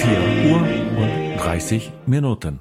4:30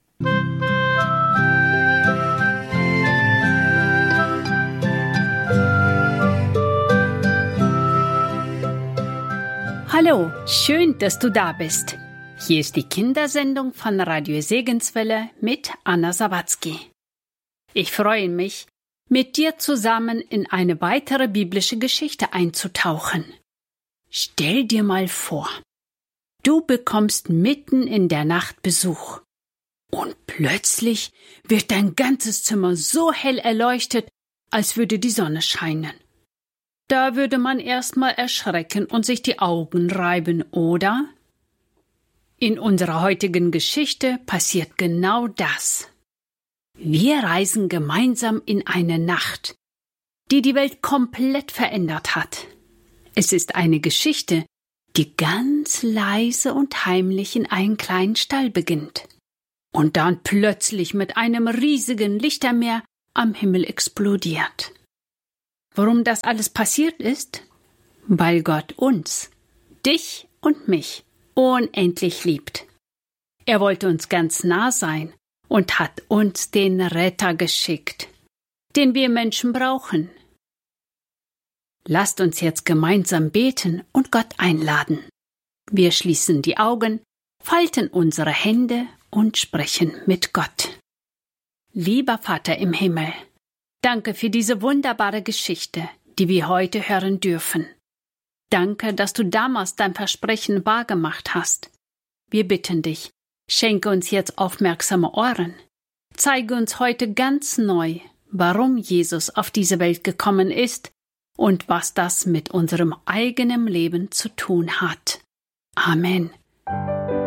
Hallo, schön, dass du da bist. Hier ist die Kindersendung von Radio Segenswelle mit Anna Sawatzki. Ich freue mich, mit dir zusammen in eine weitere biblische Geschichte einzutauchen. Stell dir mal vor, du bekommst mitten in der Nacht Besuch und plötzlich wird dein ganzes Zimmer so hell erleuchtet, als würde die Sonne scheinen. Da würde man erstmal erschrecken und sich die Augen reiben, oder? In unserer heutigen Geschichte passiert genau das. Wir reisen gemeinsam in eine Nacht, die die Welt komplett verändert hat. Es ist eine Geschichte, die ganz leise und heimlich in einem kleinen Stall beginnt und dann plötzlich mit einem riesigen Lichtermeer am Himmel explodiert. Warum das alles passiert ist? Weil Gott uns, dich und mich, unendlich liebt. Er wollte uns ganz nah sein und hat uns den Retter geschickt, den wir Menschen brauchen. Lasst uns jetzt gemeinsam beten und Gott einladen. Wir schließen die Augen, falten unsere Hände und sprechen mit Gott. Lieber Vater im Himmel, danke für diese wunderbare Geschichte, die wir heute hören dürfen. Danke, dass du damals dein Versprechen wahrgemacht hast. Wir bitten dich, schenke uns jetzt aufmerksame Ohren. Zeige uns heute ganz neu, warum Jesus auf diese Welt gekommen ist und was das mit unserem eigenen Leben zu tun hat. Amen.